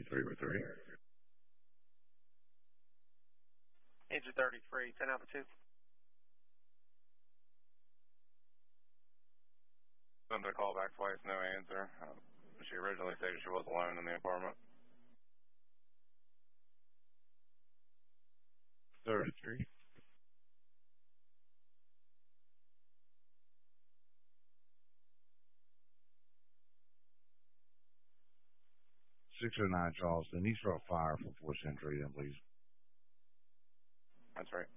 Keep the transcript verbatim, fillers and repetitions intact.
three oh three. Engine thirty-three, ten Alpha two. Sent a call back twice, no answer. Um, she originally stated she was alone in the apartment. thirty-three. six oh nine Charleston. East Row Fire for four Century, then, please. That's right.